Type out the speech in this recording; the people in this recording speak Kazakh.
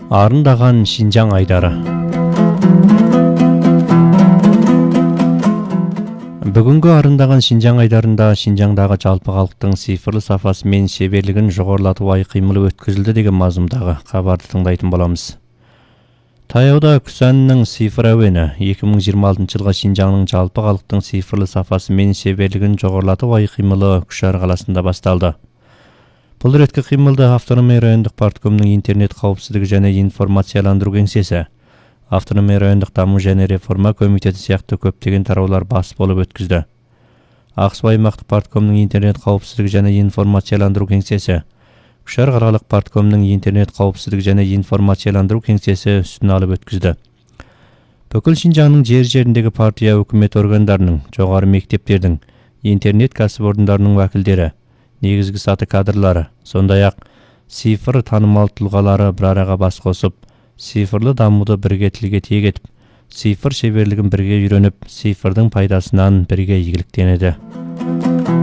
Арындаған Шинжаң айдары. Бүгінгі арындаған Шинжаң айдарында Шинжаңдағы жалпы халықтың цифрлы сапасы мен шеберлігін жоғарылату ай-қимылы өткізілді деген мазмұндағы хабарды тыңдайтын боламыз. Таяуда Күсәннің цифр әуені 2026 жылға Шинжаңның жалпы халықтың цифрлы сапасы мен шеберлігін жоғарылату ай-қимылы Күшар қаласында басталды. Бұл реткі қимылды Автономия райондық парткомның интернет қауіпсіздігі және информацияландыру кеңсесі, Автономия райондық даму және реформа комитеті сияқты көптеген тараулар бас болып өткізді. Ақсу аймақтық парткомның интернет қауіпсіздігі және информацияландыру кеңсесі, Күшар қалалық парткомның интернет қауіпсіздігі және информацияландыру кеңсесі үстін алып өткізді. Бүкіл Шинжаңның жер-жеріндегі партия өкімет органдарының, жоғары мектептердің, интернет кәсіпорындарының уәкілдері, негізгі саты кадрлары, сондай-ақ цифр танымал тұлғалары бір араға бас қосып, цифрлы дамуды бірге тілге тиек етіп, цифр шеберлігін бірге үйреніп, цифрдың пайдасынан бірге игіліктенеді.